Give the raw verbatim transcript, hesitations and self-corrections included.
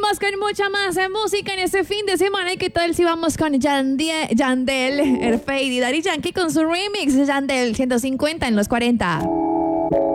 Seguimos con mucha más eh, música en este fin de semana. ¿Y qué tal si vamos con Yandie, Yandel, el Fade y Daddy Yankee con su remix Yandel ciento cincuenta en los cuarenta?